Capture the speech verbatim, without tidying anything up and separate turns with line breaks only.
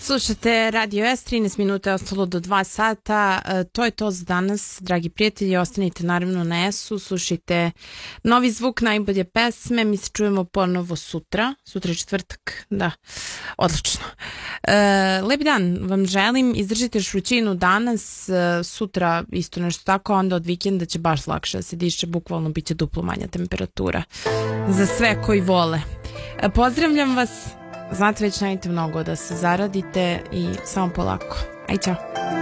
Slušate Radio S, trinaest minuta je ostalo do dva sata, e, to je to za danas, dragi prijatelji, ostanite naravno na S-u, slušajte novi zvuk najbolje pesme, mi se čujemo ponovo sutra, sutra je četvrtak, da, odlično. E, lep dan vam želim, izdržite švrućinu danas, e, sutra isto nešto tako, onda od vikenda će baš lakše da se diše, bukvalno bit će duplo manja temperatura za sve koji vole. E, pozdravljam vas. Znate, već najte mnogo da se zaradite i samo polako. Aj, čao.